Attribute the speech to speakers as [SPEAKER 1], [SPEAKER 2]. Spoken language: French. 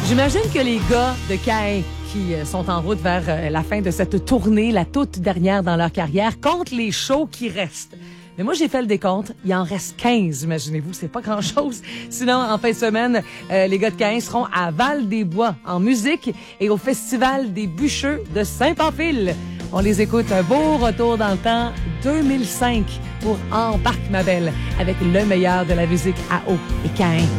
[SPEAKER 1] J'imagine que les gars de Caen qui sont en route vers la fin de cette tournée, la toute dernière dans leur carrière, comptent les shows qui restent. Mais moi, j'ai fait le décompte. Il en reste 15, imaginez-vous. C'est pas grand-chose. Sinon, en fin de semaine, les gars de Caen seront à Val-des-Bois en musique et au Festival des Bûcheux de Saint-Pamphile. On les écoute, un beau retour dans le temps, 2005 pour Embarque ma belle, avec le meilleur de la musique à eau et Caen.